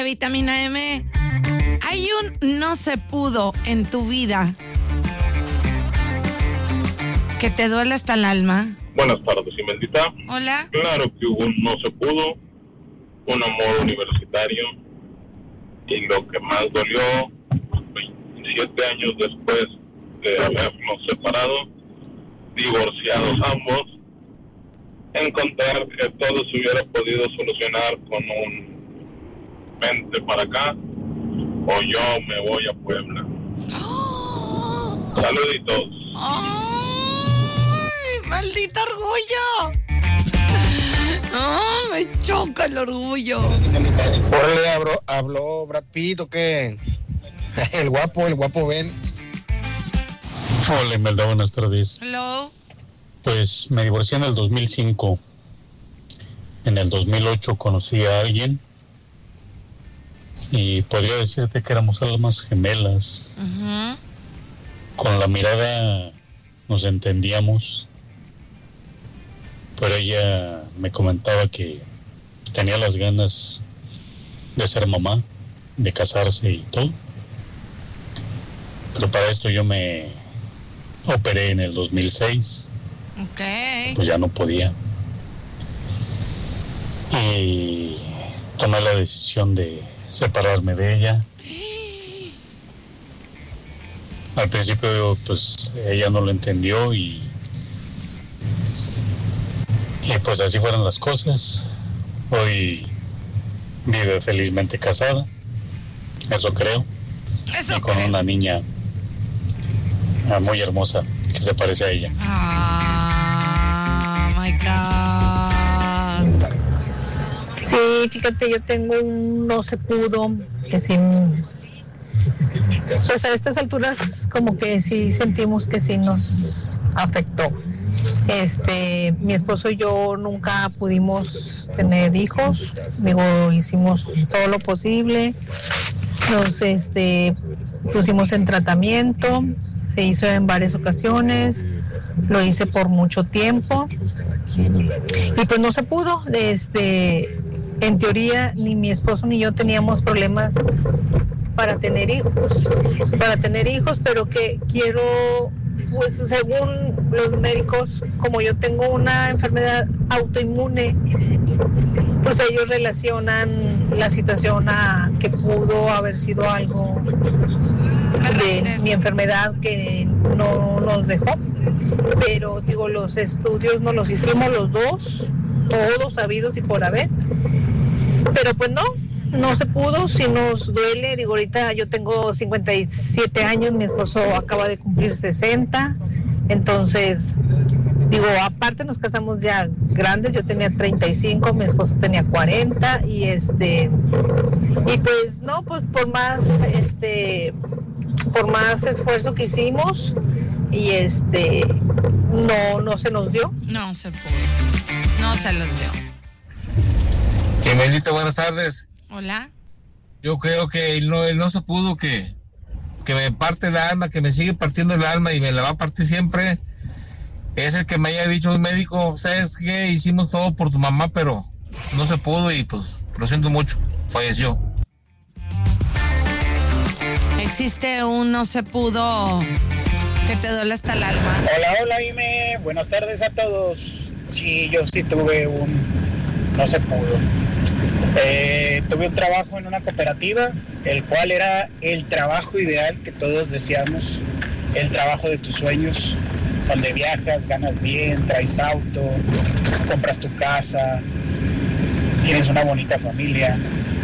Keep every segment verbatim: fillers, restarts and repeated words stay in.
Vitamina M. Hay un no se pudo en tu vida que te duele hasta el alma. Buenas tardes, Imelda. Hola. Claro que hubo un no se pudo, un amor universitario, y lo que más dolió, veintisiete años después de habernos separado, divorciados ambos, encontrar que todo se hubiera podido solucionar con un vente para acá o yo me voy a Puebla. ¡Oh! Saluditos. ¡Ay, maldito orgullo! ¡Oh, me choca el orgullo! Órale, habló, habló Brad Pitt, ¿o qué? El guapo, el guapo Ben. Hola, Imelda, buenas tardes. Hello. Pues me divorcié en el dos mil cinco. En el dos mil ocho conocí a alguien y podría decirte que éramos almas gemelas. Uh-huh. Con la mirada nos entendíamos, pero ella me comentaba que tenía las ganas de ser mamá, de casarse y todo. Pero para esto yo me operé en el dos mil seis. Okay. Pues ya no podía. Y tomé la decisión de separarme de ella. Al principio pues ella no lo entendió y y pues así fueron las cosas. Hoy vive felizmente casada, eso creo, Eso y con creo. una niña ah, muy hermosa que se parece a ella. Ah, my God. Sí, fíjate, yo tengo un no se pudo, que sí, pues a estas alturas como que sí sentimos que sí nos afectó. Este, mi esposo y yo nunca pudimos tener hijos, digo, hicimos todo lo posible, nos este, pusimos en tratamiento, se hizo en varias ocasiones, lo hice por mucho tiempo y pues no se pudo. Este, en teoría ni mi esposo ni yo teníamos problemas para tener hijos, para tener hijos, pero que quiero, pues según los médicos, como yo tengo una enfermedad autoinmune, pues ellos relacionan la situación a que pudo haber sido algo de mi enfermedad que no nos dejó. Pero digo, los estudios nos los hicimos los dos, todos sabidos y por haber, pero pues no, no se pudo. Si nos duele, digo, ahorita yo tengo cincuenta y siete años, mi esposo acaba de cumplir sesenta, entonces digo, aparte nos casamos ya grandes, yo tenía treinta y cinco, mi esposo tenía cuarenta, y este, y pues no, pues por más, este, por más esfuerzo que hicimos, y este, no, no se nos dio. No se pudo, no se los dio. Imelda, buenas tardes. Hola. Yo creo que él no, él no se pudo, que, que me parte el alma, que me sigue partiendo el alma y me la va a partir siempre. Es el que me haya dicho un médico, ¿sabes qué? Hicimos todo por tu mamá, pero no se pudo y pues lo siento mucho, falleció. Existe un no se pudo que te duele hasta el alma. Hola, hola, Ime. Buenas tardes a todos. Sí, yo sí tuve un no se pudo. Eh, tuve un trabajo en una cooperativa, el cual era el trabajo ideal que todos deseamos, el trabajo de tus sueños, donde viajas, ganas bien, traes auto, compras tu casa, tienes una bonita familia.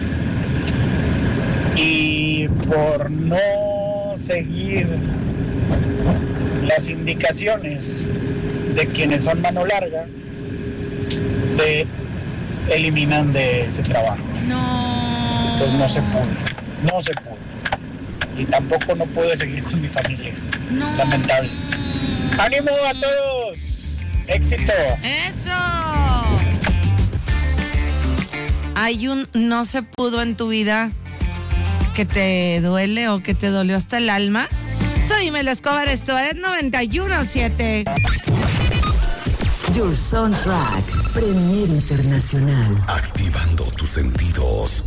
Y por no seguir las indicaciones de quienes son mano larga, te eliminan de ese trabajo. No. Entonces no se pudo, no se pudo. Y tampoco no pude seguir con mi familia. No. Lamentable. ¡Ánimo a todos! ¡Éxito! ¡Eso! ¿Hay un no se pudo en tu vida que te duele o que te dolió hasta el alma? Soy Imelda Escobar, esto es noventa y uno punto siete. Your Soundtrack, Premier Internacional. Activando tus sentidos.